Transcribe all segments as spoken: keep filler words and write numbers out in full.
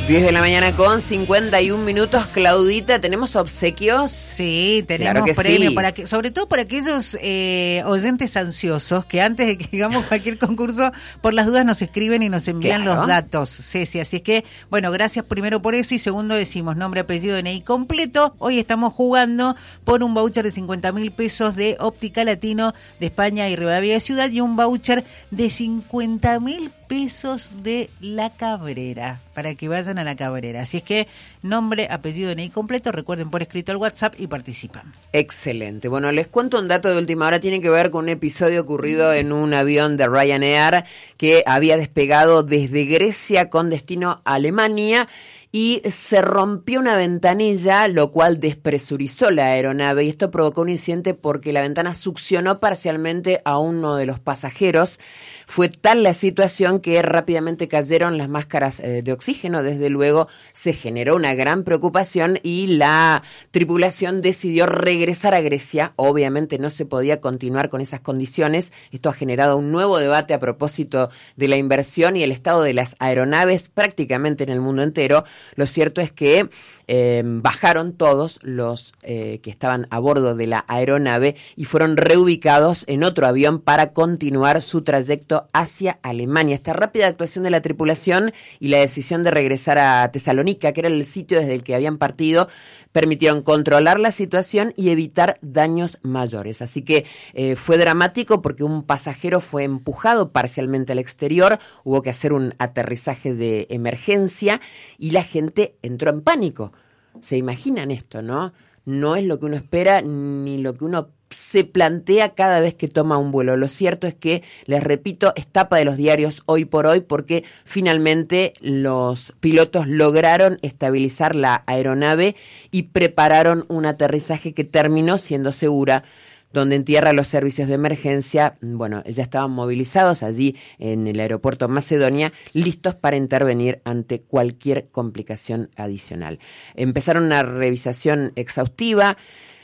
diez de la mañana con cincuenta y un minutos. Claudita, ¿tenemos obsequios? Sí, tenemos claro que premio, sí. para que, sobre todo para aquellos eh, oyentes ansiosos que antes de que hagamos cualquier concurso, por las dudas nos escriben y nos envían Claro. los datos, Ceci. Así es que, bueno, gracias primero por eso y segundo decimos nombre, apellido, D N I completo. Hoy estamos jugando por un voucher de cincuenta mil pesos de Óptica Latino de España y Rivadavia de Ciudad y un voucher de cincuenta mil pesos de La Cabrera, para que vayan a La Cabrera. Así es que nombre, apellido, D N I completo, recuerden por escrito al WhatsApp y participan. Excelente. Bueno, les cuento un dato de última hora. Tiene que ver con un episodio ocurrido en un avión de Ryanair que había despegado desde Grecia con destino a Alemania y se rompió una ventanilla, lo cual despresurizó la aeronave, y esto provocó un incidente porque la ventana succionó parcialmente a uno de los pasajeros. Fue tal la situación que rápidamente cayeron las máscaras eh, de oxígeno. Desde luego se generó una gran preocupación y la tripulación decidió regresar a Grecia. Obviamente no se podía continuar con esas condiciones. Esto ha generado un nuevo debate a propósito de la inversión y el estado de las aeronaves prácticamente en el mundo entero. Lo cierto es que eh, bajaron todos los eh, que estaban a bordo de la aeronave y fueron reubicados en otro avión para continuar su trayecto hacia Alemania. Esta rápida actuación de la tripulación y la decisión de regresar a Tesalónica, que era el sitio desde el que habían partido, permitieron controlar la situación y evitar daños mayores. Así que eh, fue dramático porque un pasajero fue empujado parcialmente al exterior, hubo que hacer un aterrizaje de emergencia y la gente entró en pánico. ¿Se imaginan esto, no? No es lo que uno espera ni lo que uno se plantea cada vez que toma un vuelo. Lo cierto es que, les repito, es tapa de los diarios hoy por hoy porque finalmente los pilotos lograron estabilizar la aeronave y prepararon un aterrizaje que terminó siendo segura, donde en tierra los servicios de emergencia, bueno, ya estaban movilizados allí en el aeropuerto Macedonia, listos para intervenir ante cualquier complicación adicional. Empezaron una revisación exhaustiva,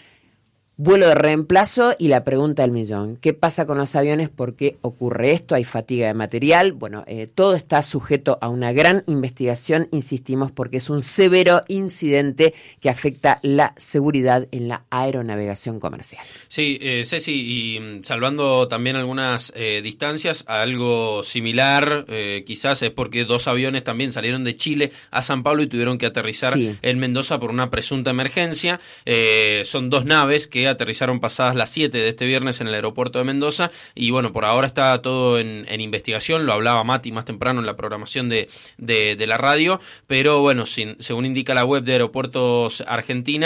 vuelo de reemplazo y la pregunta del millón. ¿Qué pasa con los aviones? ¿Por qué ocurre esto? ¿Hay fatiga de material? Bueno, eh, todo está sujeto a una gran investigación, insistimos, porque es un severo incidente que afecta la seguridad en la aeronavegación comercial. Sí, eh, Ceci, y salvando también algunas eh, distancias, algo similar eh, quizás es porque dos aviones también salieron de Chile a San Pablo y tuvieron que aterrizar sí. en Mendoza por una presunta emergencia. Eh, son dos naves que aterrizaron pasadas las siete de este viernes en el aeropuerto de Mendoza y bueno, por ahora está todo en, en investigación, lo hablaba Mati más temprano en la programación de, de, de la radio, pero bueno, sin, según indica la web de Aeropuertos Argentina,